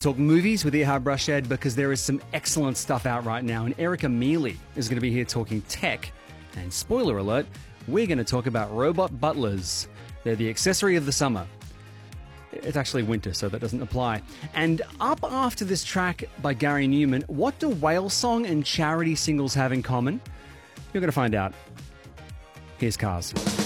talk movies with Ihar Brushed because there is some excellent stuff out right now, and Erica Mealy is going to be here talking tech. And spoiler alert, we're going to talk about robot butlers. They're the accessory of the summer. It's actually winter, so that doesn't apply. And up after this track by Gary Newman, what do Whale Song and Charity singles have in common? You're going to find out. Here's Cars.